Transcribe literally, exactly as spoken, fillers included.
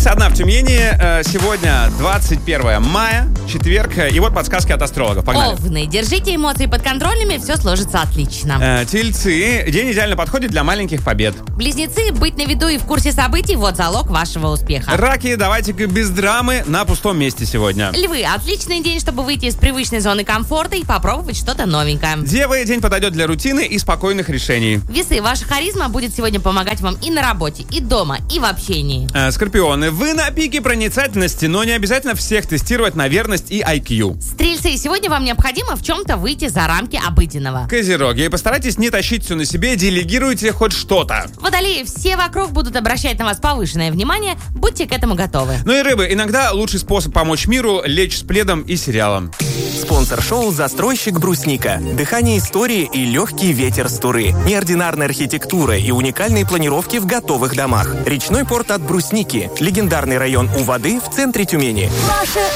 Плюс одна в Тюмени. Сегодня двадцать первое мая, четверг. И вот подсказки от астрологов. Погнали. Овны, держите эмоции под контролем, и все сложится отлично. Э, Тельцы. День идеально подходит для маленьких побед. Близнецы, быть на виду и в курсе событий – вот залог вашего успеха. Раки, давайте-ка без драмы на пустом месте сегодня. Львы, отличный день, чтобы выйти из привычной зоны комфорта и попробовать что-то новенькое. Девы, день подойдет для рутины и спокойных решений. Весы, ваша харизма будет сегодня помогать вам и на работе, и дома, и в общении. Э, Скорпионы, вы на пике проницательности, но не обязательно всех тестировать на верность и ай кью. Стрельцы, сегодня вам необходимо в чем-то выйти за рамки обыденного. Козероги, постарайтесь не тащить все на себе, делегируйте хоть что-то. Водолеи, все вокруг будут обращать на вас повышенное внимание, будьте к этому готовы. Ну и рыбы, иногда лучший способ помочь миру — лечь с пледом и сериалом. Спонсор шоу «Застройщик Брусника». Дыхание истории и легкий ветер с Туры. Неординарная архитектура и уникальные планировки в готовых домах. Речной порт от Брусники. Легендарный район у воды в центре Тюмени.